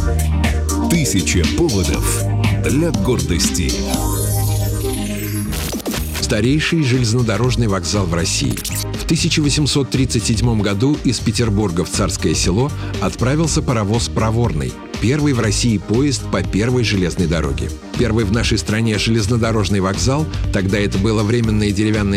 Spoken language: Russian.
Тысяча поводов для гордости. Старейший железнодорожный вокзал в России. В 1837 году из Петербурга в Царское Село отправился паровоз «Проворный», первый в России поезд по первой железной дороге. Первый в нашей стране железнодорожный вокзал, тогда это было временное деревянное